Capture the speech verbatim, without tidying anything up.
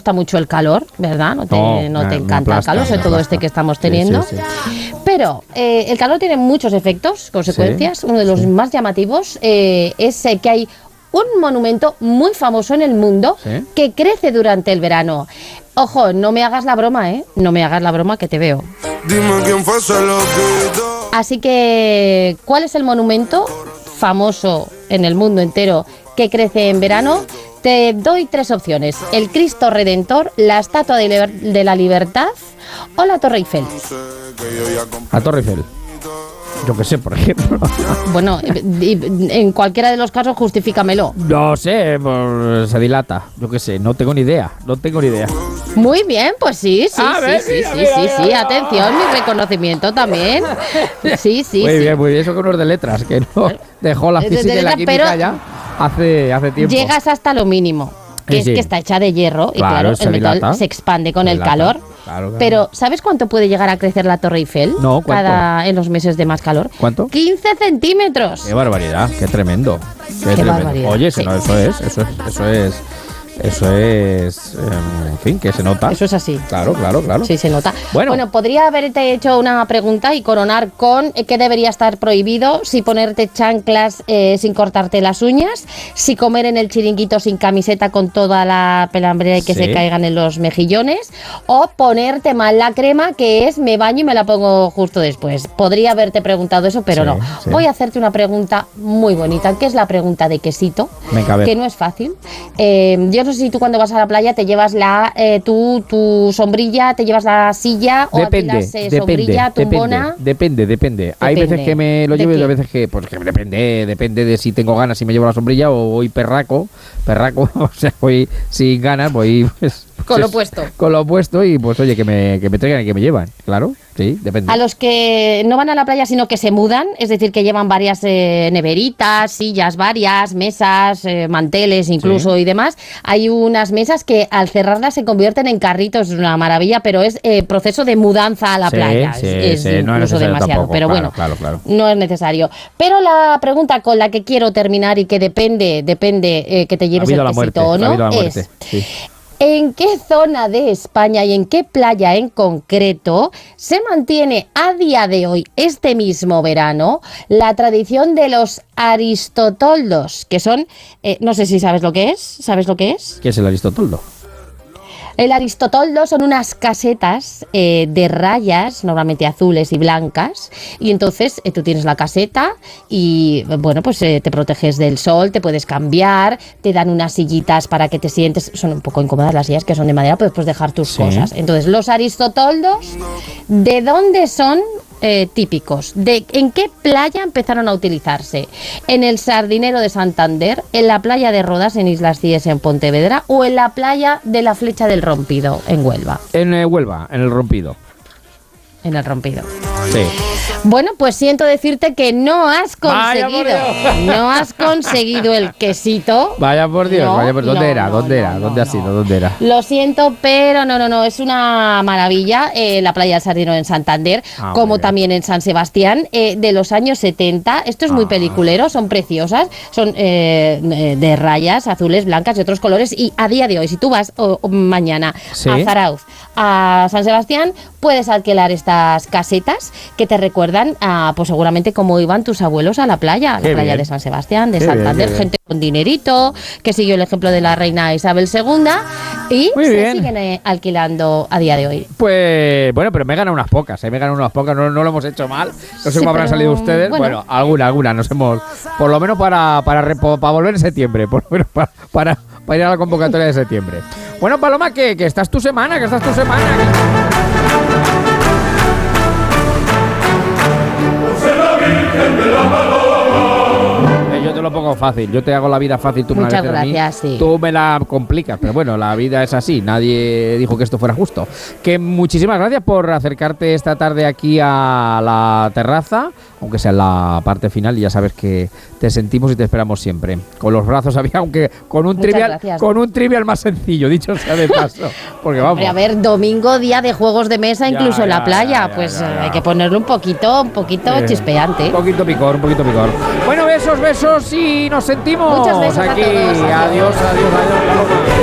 gusta mucho el calor, ¿verdad? No te, no, no te me, encanta me aplasta, el calor, sobre todo aplasta. Este que estamos teniendo. Sí, sí, sí. Pero eh, el calor tiene muchos efectos, consecuencias. Sí, Uno de los sí. más llamativos eh, es eh, que hay un monumento muy famoso en el mundo ¿Sí? que crece durante el verano. Ojo, no me hagas la broma, ¿eh? No me hagas la broma que te veo. Dime quién fue ese loquito. Así que, ¿cuál es el monumento famoso en el mundo entero que crece en verano? Te doy tres opciones: el Cristo Redentor, la Estatua de, Liber- de la Libertad o la Torre Eiffel. La Torre Eiffel. Yo qué sé, por ejemplo. Bueno, en cualquiera de los casos, justifícamelo. No sé, pues se dilata. Yo qué sé, no tengo ni idea. No tengo ni idea. Muy bien, pues sí, sí, ah, sí, ver, sí, mira, sí, mira, sí, mira, sí, mira. Atención, mi reconocimiento también. Sí, sí, muy sí. bien, muy bien. Eso con unos de letras, que no dejó la física y la química ya hace, hace tiempo. Llegas hasta lo mínimo, que sí, es sí. que está hecha de hierro y claro, claro el metal dilata. se expande con se el dilata. calor. Claro, claro. Pero, ¿sabes cuánto puede llegar a crecer la Torre Eiffel? No, ¿cuánto? Cada, en los meses de más calor. ¿Cuánto? quince centímetros. ¡Qué barbaridad! ¡Qué tremendo! ¡Qué, Qué tremendo! barbaridad! Oye, sí. no, eso es, eso es, eso es... Eso es, eh, en fin, que se nota. Eso es así. Claro, claro, claro. Sí, se nota. Bueno, bueno podría haberte hecho una pregunta y coronar con qué debería estar prohibido: si ponerte chanclas eh, sin cortarte las uñas, si comer en el chiringuito sin camiseta con toda la pelambrera y que sí. se caigan en los mejillones, o ponerte mal la crema, que es me baño y me la pongo justo después. Podría haberte preguntado eso, pero sí, no. Sí. Voy a hacerte una pregunta muy bonita, que es la pregunta de quesito, que no es fácil. Eh, yo no sé si tú cuando vas a la playa te llevas la eh, tu, tu sombrilla, te llevas la silla o depende, alquilas eh, depende, sombrilla, tumbona. Depende, depende, depende. Hay veces que me lo llevo y hay veces que, pues que depende, depende de si tengo ganas, si me llevo la sombrilla o voy perraco, perraco, o sea, voy sin ganas, voy pues, con lo puesto. Con lo puesto y pues oye, que me, que me traigan y que me llevan, claro. Sí, depende. A los que no van a la playa sino que se mudan, es decir, que llevan varias eh, neveritas, sillas varias, mesas, eh, manteles incluso sí. y demás, hay unas mesas que al cerrarlas se convierten en carritos, es una maravilla, pero es eh, proceso de mudanza a la sí, playa, sí, es, sí, es no incluso es demasiado, tampoco, pero claro, bueno, claro, claro. no es necesario. Pero la pregunta con la que quiero terminar y que depende, depende eh, que te lleves el quesito o no, es... Sí. ¿En qué zona de España y en qué playa en concreto se mantiene a día de hoy, este mismo verano, la tradición de los aristotoldos? Que son, eh, no sé si sabes lo que es, ¿sabes lo que es? ¿Qué es el aristotoldo? El aristotoldo son unas casetas eh, de rayas, normalmente azules y blancas, y entonces eh, tú tienes la caseta y, bueno, pues eh, te proteges del sol, te puedes cambiar, te dan unas sillitas para que te sientes, son un poco incómodas las sillas que son de madera, pero puedes dejar tus sí. cosas. Entonces, los aristotoldos, ¿de dónde son eh, típicos? ¿De en qué playa empezaron a utilizarse? ¿En el Sardinero de Santander, en la playa de Rodas, en Islas Cíes, en Pontevedra, o en la playa de la Flecha del Rompido, en Huelva? En eh, Huelva, en el Rompido. En el Rompido. Sí. Bueno, pues siento decirte que no has conseguido, no has conseguido el quesito. Vaya por Dios, no, vaya por ¿dónde no, era? No, ¿Dónde no, era? no, ¿Dónde no, ha sido? no. ¿Dónde era? Lo siento, pero no, no, no, es una maravilla eh, la playa del Sardinero en Santander, ah, como también en San Sebastián, eh, de los años setenta. Esto es muy ah. peliculero, son preciosas, son eh, de rayas azules, blancas y otros colores, y a día de hoy, si tú vas o, o mañana ¿sí? a Zarauz, a San Sebastián, puedes alquilar estas casetas que te recuerdan a, pues seguramente cómo iban tus abuelos a la playa, a la qué playa bien. de San Sebastián, de qué Santander, bien, gente con dinerito, que siguió el ejemplo de la reina Isabel segunda y Muy se bien. siguen eh, alquilando a día de hoy. Pues bueno, pero me ganan unas pocas, ¿eh? me ganan unas pocas, no, no lo hemos hecho mal, no sé sí, cómo habrán pero, salido ustedes, bueno, bueno alguna, alguna, nos hemos, por lo menos para, para, para, para volver en septiembre, por lo menos para, para, para ir a la convocatoria de septiembre. Bueno, Paloma, que, que estás tu semana, que estás tu semana. Yo te lo pongo fácil, yo te hago la vida fácil, tú me Muchas la haces gracias, a mí, sí. tú me la complicas, pero bueno, la vida es así, nadie dijo que esto fuera justo. Que muchísimas gracias por acercarte esta tarde aquí a la terraza, aunque sea en la parte final, y ya sabes que te sentimos y te esperamos siempre. Con los brazos abiertos, aunque con un Muchas trivial gracias. con un trivial más sencillo, dicho sea de paso. Porque vamos. Hombre, a ver, domingo, día de juegos de mesa, ya, incluso ya, en la playa, ya, ya, pues ya, ya. hay que ponerle un poquito, un poquito eh, chispeante. Un poquito picor, un poquito picor. Bueno, besos, besos y nos sentimos Muchos besos aquí. A todos, adiós, adiós, adiós. adiós.